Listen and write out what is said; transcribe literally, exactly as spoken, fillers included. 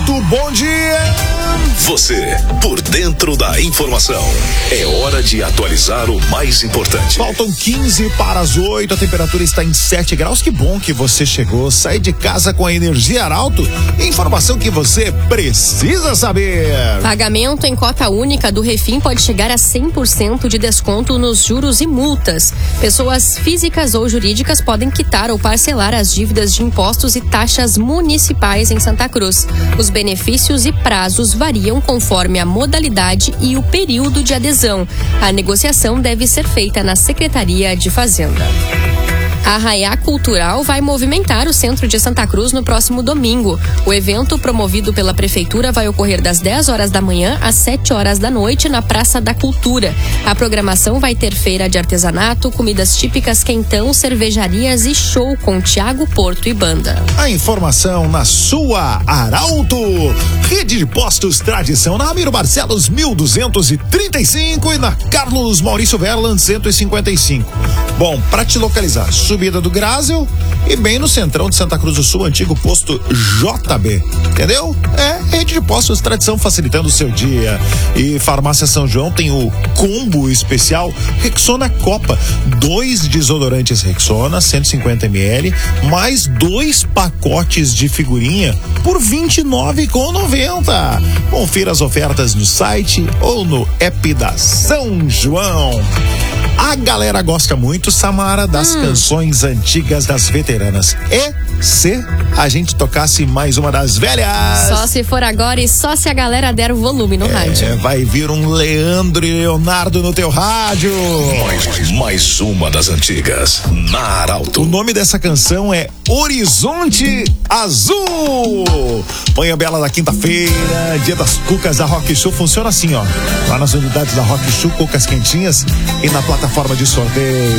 Muito bom dia! Você, por dentro da informação. É hora de atualizar o mais importante. Faltam quinze para as oito, a temperatura está em sete graus. Que bom que você chegou. Sai de casa com a energia Arauto. Informação que você precisa saber. Pagamento em cota única do Refim pode chegar a cem por cento de desconto nos juros e multas. Pessoas físicas ou jurídicas podem quitar ou parcelar as dívidas de impostos e taxas municipais em Santa Cruz. Os benefícios e prazos variam conforme a modalidade e o período de adesão. A negociação deve ser feita na Secretaria de Fazenda. A Arraiá Cultural vai movimentar o centro de Santa Cruz no próximo domingo. O evento, promovido pela Prefeitura, vai ocorrer das dez horas da manhã às sete horas da noite na Praça da Cultura. A programação vai ter feira de artesanato, comidas típicas, quentão, cervejarias e show com Tiago Porto e banda. A informação na sua Arauto. Rede de Postos Tradição na Ramiro Barcelos mil duzentos e trinta e cinco e na Carlos Maurício Verland cento e cinquenta e cinco. Bom, para te localizar, subida do Grásel e bem no centrão de Santa Cruz do Sul, antigo posto J B, entendeu? É, Rede de Postos Tradição facilitando o seu dia. E Farmácia São João tem o combo especial Rexona Copa, dois desodorantes Rexona cento e cinquenta mililitros, mais dois pacotes de figurinha por vinte e nove reais e noventa centavos. Confira as ofertas no site ou no app da São João. A galera gosta muito, Samara, das hum. canções antigas das veteranas. E se a gente tocasse mais uma das velhas? Só se for agora e só se a galera der o volume no é, rádio. Vai vir um Leandro e Leonardo no teu rádio. Mais, mais uma das antigas, na Arauto. O nome dessa canção é Horizonte Azul. Manhã bela da quinta-feira, dia das cucas da Rock Show. Funciona assim, ó. Lá nas unidades da Rock Show, cucas quentinhas e na plataforma de sorteio.